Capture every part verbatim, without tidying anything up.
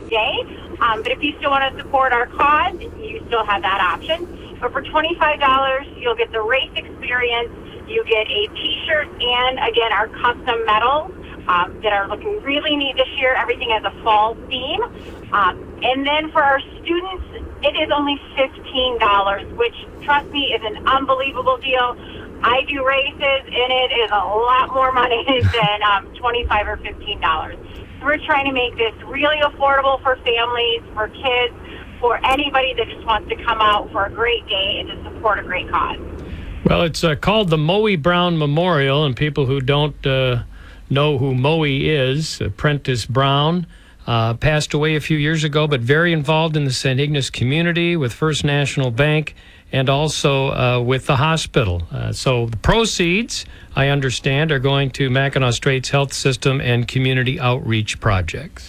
day. Um, but if you still want to support our cause, you still have that option. But for twenty-five dollars, you'll get the race experience. You get a T-shirt and, again, our custom medals um, that are looking really neat this year. Everything has a fall theme. Um, and then for our students, it is only fifteen dollars, which, trust me, is an unbelievable deal. I do races, and it is a lot more money than um, twenty-five dollars or fifteen dollars. So we're trying to make this really affordable for families, for kids, for anybody that just wants to come out for a great day and to support a great cause. Well, it's uh, called the Moe Brown Memorial, and people who don't uh, know who Moe is, Prentice Brown, uh, passed away a few years ago, but very involved in the Saint Ignace community with First National Bank and also uh, with the hospital. Uh, so the proceeds, I understand, are going to Mackinac Straits Health System and community outreach projects.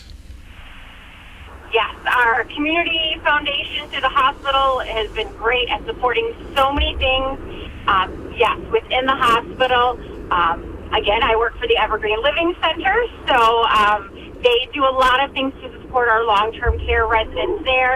Yes, our community foundation through the hospital has been great at supporting so many things. Um, yes, within the hospital. Um, again, I work for the Evergreen Living Center, so um, they do a lot of things to support our long-term care residents there.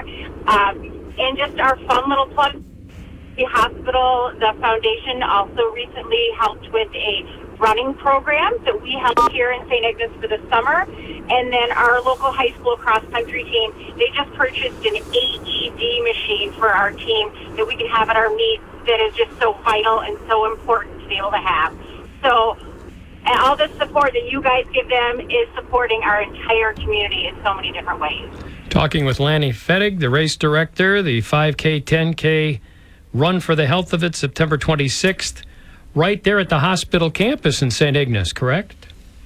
Um, and just our fun little plug, the hospital, the foundation also recently helped with a running program that we held here in Saint Ignace for the summer. And then our local high school cross-country team, they just purchased an A E D machine for our team that we can have at our meets that is just so vital and so important to be able to have. So and all the support that you guys give them is supporting our entire community in so many different ways. Talking with Lanny Fettig, the race director, the five K, ten K Run for the Health of It, September twenty-sixth, right there at the hospital campus in Saint Ignace, correct?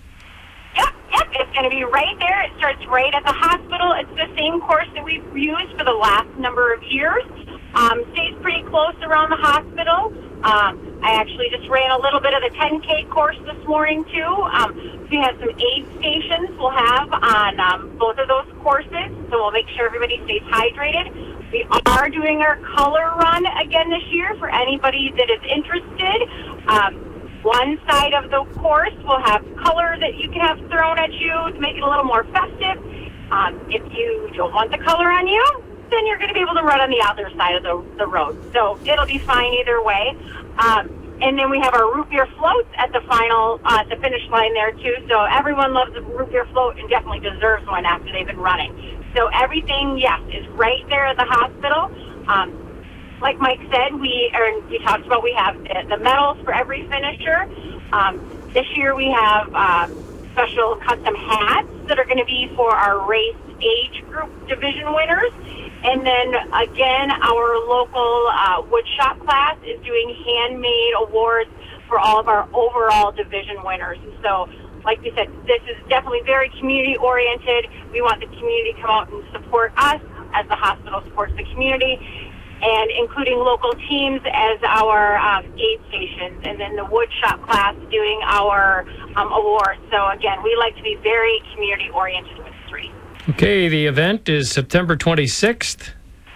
Yep, yep, it's going to be right there. It starts right at the hospital. It's the same course that we've used for the last number of years. Um, stays pretty close around the hospital. Um, I actually just ran a little bit of the ten K course this morning, too. Um, we have some aid stations we'll have on um, both of those courses, so we'll make sure everybody stays hydrated. We are doing our color run again this year for anybody that is interested. Um, one side of the course will have color that you can have thrown at you to make it a little more festive. Um, if you don't want the color on you, then you're going to be able to run on the other side of the, the road. So it'll be fine either way. Um, and then we have our root beer floats at the final, uh, at the finish line there too. So everyone loves a root beer float and definitely deserves one after they've been running. So everything, yes, is right there at the hospital. Um, like Mike said, we or we talked about we have the, the medals for every finisher. Um, this year we have uh, special custom hats that are going to be for our race age group division winners. And then, again, our local uh, woodshop class is doing handmade awards for all of our overall division winners. So, like we said, this is definitely very community-oriented. We want the community to come out and support us as the hospital supports the community, and including local teams as our um, aid stations, and then the woodshop class doing our um, awards. So, again, we like to be very community-oriented with this race. Okay, the event is September twenty-sixth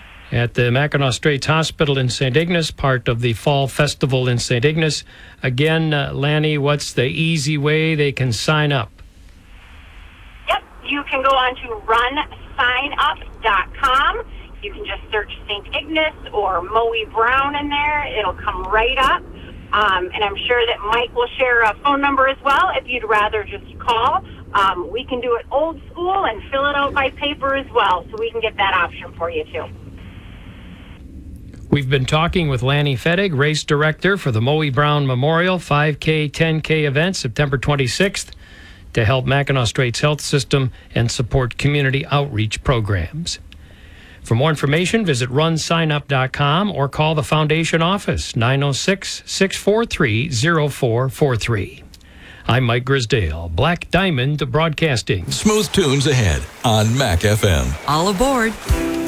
at the Mackinac Straits Hospital in Saint Ignace, part of the Fall Festival in Saint Ignace. Again, uh, Lanny, what's the easy way they can sign up? Yep, you can go on to run sign up dot com. You can just search Saint Ignace or Moe Brown in there. It'll come right up. Um, and I'm sure that Mike will share a phone number as well if you'd rather just call. Um, we can do it old school and fill it out by paper as well, so we can get that option for you too. We've been talking with Lanny Fettig, race director for the Moe Brown Memorial five K, ten K event, September twenty-sixth, to help Mackinac Straits Health System and support community outreach programs. For more information, visit run sign up dot com or call the foundation office, nine oh six, six four three, oh four four three. I'm Mike Grisdale, Black Diamond Broadcasting. Smooth tunes ahead on Mac F M. All aboard.